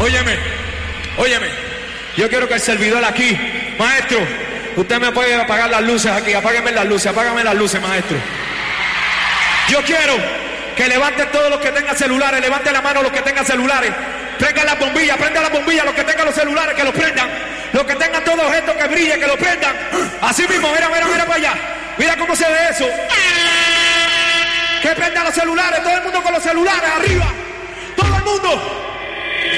Óyeme, yo quiero que el servidor aquí, maestro, usted me puede apagar las luces aquí, apágame las luces, maestro. Yo quiero que levanten todos los que tengan celulares, levanten la mano los que tengan celulares, prendan las bombillas, los que tengan los celulares, que los prendan, los que tengan todos estos que brillen, que los prendan, así mismo, mira para allá, mira cómo se ve eso, que prendan los celulares, todo el mundo con los celulares, arriba, todo el mundo.